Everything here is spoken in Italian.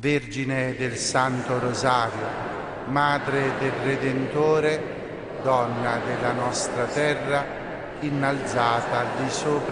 Vergine del Santo Rosario, Madre del Redentore, Donna della nostra terra, innalzata al di sopra